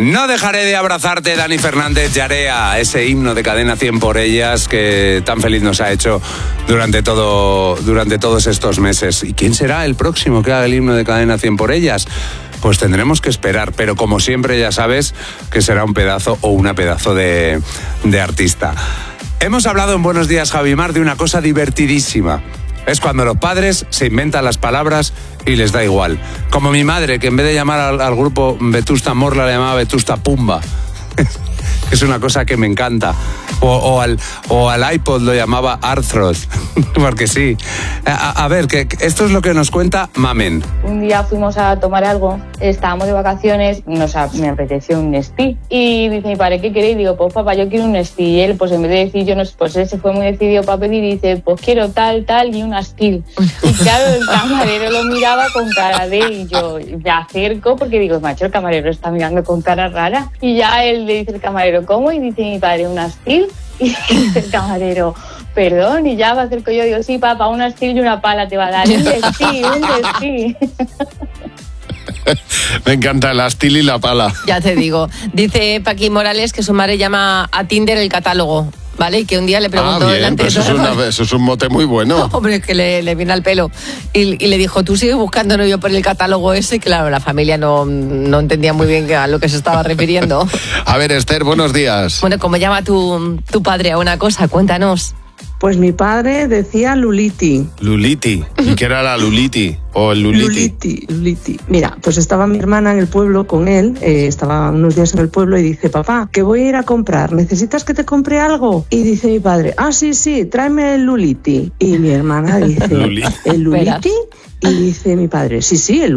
No dejaré de abrazarte, Dani Fernández, Yarea, ese himno de Cadena 100 por ellas que tan feliz nos ha hecho durante todos estos meses. ¿Y quién será el próximo que haga el himno de Cadena 100 por ellas? Pues tendremos que esperar, pero como siempre ya sabes que será un pedazo o una pedazo de artista. Hemos hablado en Buenos Días, Javimar, de una cosa divertidísima. Es cuando los padres se inventan las palabras y les da igual. Como mi madre, que en vez de llamar al grupo Vetusta Morla, le llamaba Vetusta Pumba. Es una cosa que me encanta. O al iPod lo llamaba Arthros, porque sí. A ver, que esto es lo que nos cuenta Mamen. Un día fuimos a tomar algo, estábamos de vacaciones, me apeteció un Nestí. Y dice mi padre, ¿qué queréis? Digo, pues papá, yo quiero un Nestí. Y él, pues en vez de decir yo no, pues él se fue muy decidido para pedir y dice, pues quiero tal y un Astil. Y claro, el camarero lo miraba con cara de, y yo me acerco porque digo, macho, el camarero está mirando con cara rara. Y ya él le dice el camarero, ¿cómo? Y dice mi padre, un Astil. Y dice el camarero, perdón, y ya me acerco yo, digo, sí, papá, un Astil y una pala te va a dar. Un Nestí. Me encanta el Astil y la pala. Ya te digo. Dice Paqui Morales que su madre llama a Tinder el catálogo, ¿vale? Y que un día le preguntó delante pues eso es un mote muy bueno. Hombre, que le viene al pelo. Y le dijo, ¿tú sigues buscando novio por el catálogo ese? Y claro, la familia no entendía muy bien a lo que se estaba refiriendo. A ver, Esther, buenos días. Bueno, ¿cómo llama tu padre a una cosa? Cuéntanos. Pues mi padre decía Luliti. Luliti. ¿Y qué era la Luliti? ¿O el Luliti? Luliti. Mira, pues estaba mi hermana en el pueblo con él, estaba unos días en el pueblo y dice, papá, que voy a ir a comprar, ¿necesitas que te compre algo? Y dice mi padre, sí, tráeme el Luliti. Y mi hermana dice, ¿el Luliti? Y dice mi padre, sí, el